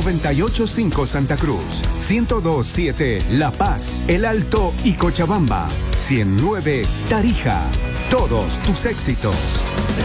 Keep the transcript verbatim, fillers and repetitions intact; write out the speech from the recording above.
noventa y ocho punto cinco Santa Cruz, ciento dos punto siete La Paz, El Alto y Cochabamba, ciento nueve Tarija. Todos tus éxitos.